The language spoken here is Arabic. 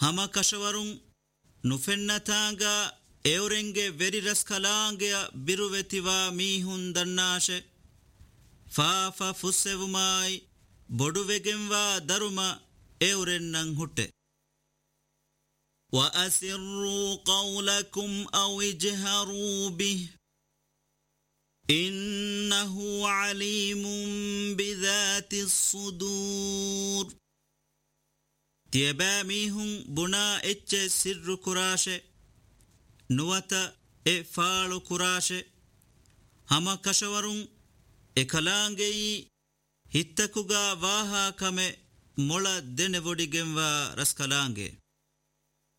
ಹಮ ಕಶವರುಂ ನುಫೆನ್ನತಾಂಗ ಎವರೆಂಗೆ ವೆರಿ ರಸ್ಕಲಾಂಗೆಯ ಬಿರುವೆತಿವಾ ಮೀಹುನ್ ದನ್ನಾಶೆ ಫಾಫ ಫುಸ್ಸೆವುಮಾಯಿ ಬೊಡುವೆಗೆಂವಾ ದರುಮ ಎವರೆನ್ನಂ ಹುಟ್ಟೆ وأسروا قولكم أو اجهروا به إنه عليم بذات الصدور تيباميهم بنا اتش سر كراشه نوتا افال كراشه هما كشورون اكلانگي هتكوغا واها كمه مولا دنه وديگنوا رسكلانگه